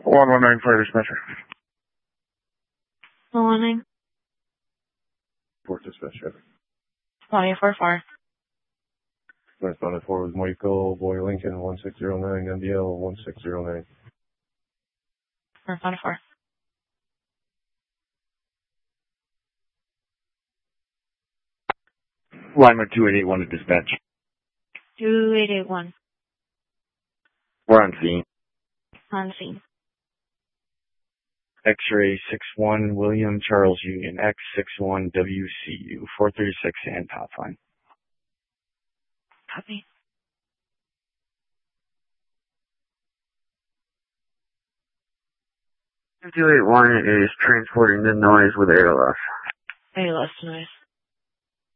119 fire dispatcher. 119. Port dispatcher. 2044. Responded 4 was Michael Boy Lincoln 1609 MDL 1609. Responded 4. Lima 2881 to dispatch. 2881. We're on scene. On scene. X-ray 61 William Charles Union X61 WCU 436 and top line. Copy. 281 is transporting the noise with ALS. ALS noise.